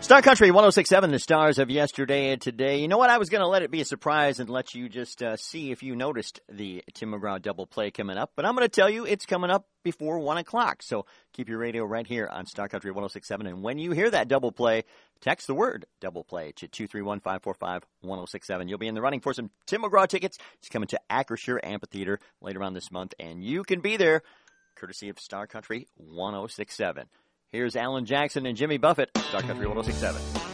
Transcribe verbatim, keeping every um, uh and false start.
Star Country one oh six point seven, the stars of yesterday and today. You know what? I was going to let it be a surprise and let you just uh, see if you noticed the Tim McGraw double play coming up. But I'm going to tell you it's coming up before one o'clock. So keep your radio right here on Star Country one oh six point seven. And when you hear that double play, text the word double play to two three one, five four five, one oh six seven. You'll be in the running for some Tim McGraw tickets. He's coming to Acrisure Amphitheater later on this month. And you can be there courtesy of Star Country one oh six point seven. Here's Alan Jackson and Jimmy Buffett, Star Country one oh six point seven.